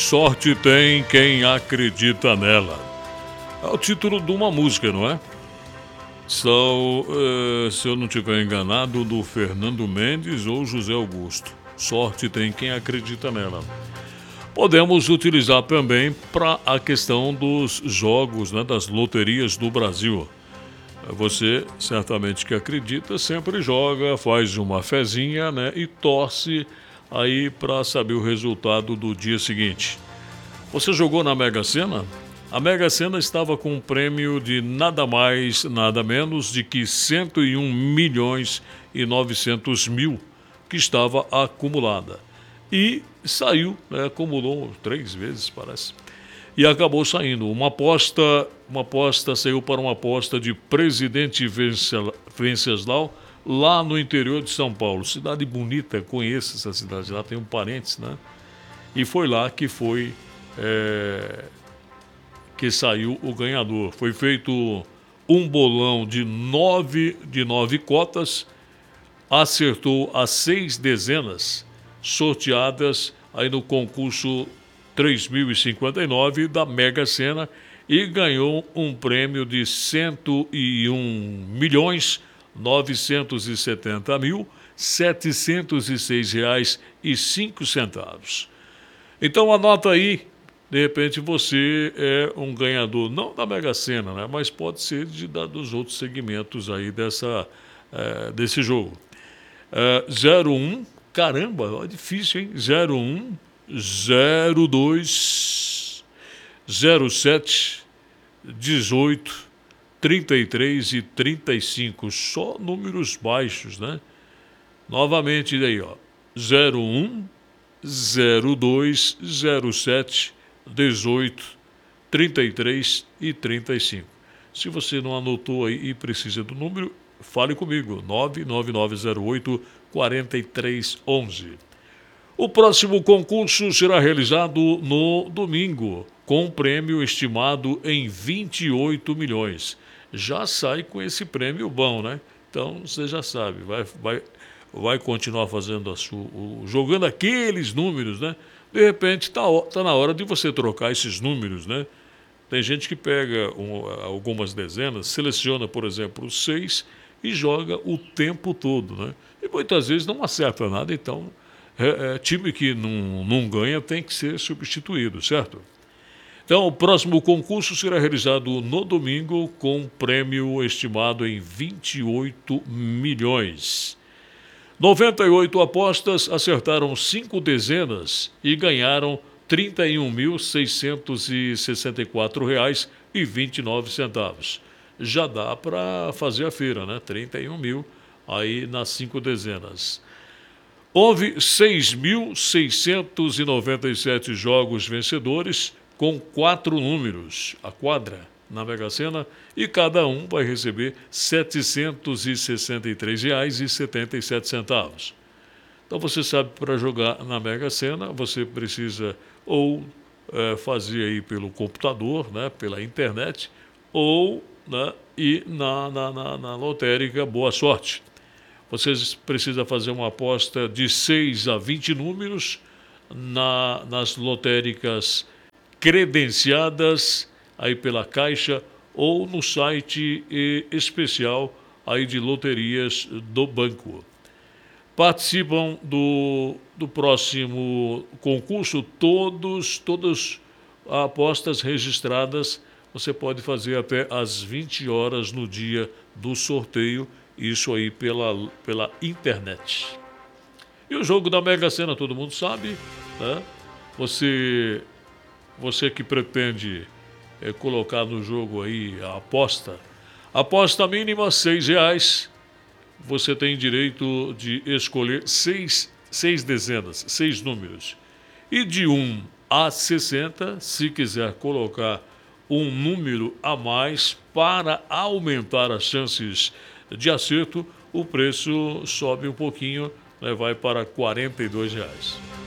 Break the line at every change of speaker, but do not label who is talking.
Sorte tem quem acredita nela. É o título de uma música, não é? São, se eu não estiver enganado, do Fernando Mendes ou José Augusto. Sorte tem quem acredita nela. Podemos utilizar também para a questão dos jogos, né, das loterias do Brasil. Você, certamente que acredita, sempre joga, faz uma fezinha, né, e torce aí para saber o resultado do dia seguinte. Você jogou na Mega Sena? A Mega Sena estava com um prêmio de nada mais, nada menos de que 101 milhões e 900 mil que estava acumulada. E saiu, né, acumulou 3 vezes, parece. E acabou saindo. Uma aposta saiu para uma aposta de Presidente Venceslau, lá no interior de São Paulo. Cidade bonita, conheço essa cidade, lá tenho parentes, né? E foi lá que que saiu o ganhador. Foi feito um bolão de nove cotas, acertou as 6 dezenas sorteadas aí no concurso 3059 da Mega Sena e ganhou um prêmio de 101 milhões 970 mil 706 reais e 5 centavos. Então anota aí, de repente você é um ganhador, não da Mega Sena, né, mas pode ser dos outros segmentos aí desse jogo. 01, caramba, é difícil, hein? 01, 02, 07, 18, 33 e 35, só números baixos, né? Novamente daí, ó, 01, 02, 07, 18, 33 e 35. Se você não anotou aí e precisa do número, fale comigo, 99908 4311. O próximo concurso será realizado no domingo, com um prêmio estimado em 28 milhões. Já sai com esse prêmio bom, né? Então você já sabe, vai continuar fazendo jogando aqueles números, né? De repente tá na hora de você trocar esses números, né? Tem gente que pega algumas dezenas, seleciona, por exemplo, o 6 e joga o tempo todo, né? E muitas vezes não acerta nada, então time que não ganha tem que ser substituído, certo? Então, o próximo concurso será realizado no domingo com um prêmio estimado em 28 milhões. 98 apostas acertaram 5 dezenas e ganharam R$ 31.664,29. Já dá para fazer a feira, né? 31 mil aí nas 5 dezenas. Houve 6.697 jogos vencedores com 4 números, a quadra, na Mega Sena, e cada um vai receber R$ 763,77. Então você sabe, para jogar na Mega Sena, você precisa ou fazer aí pelo computador, né, pela internet, ou, né, ir na lotérica Boa Sorte. Você precisa fazer uma aposta de 6 a 20 números nas lotéricas credenciadas aí pela Caixa ou no site especial aí de loterias do banco. Participam do próximo concurso todas apostas registradas. Você pode fazer até às 20 horas no dia do sorteio, isso aí pela internet. E o jogo da Mega Sena, todo mundo sabe, né? Você que pretende colocar no jogo aí a aposta mínima R$ 6, você tem direito de escolher 6 dezenas, 6 números. E de 1 a 60, se quiser colocar um número a mais para aumentar as chances de acerto, o preço sobe um pouquinho, né, vai para R$ 42.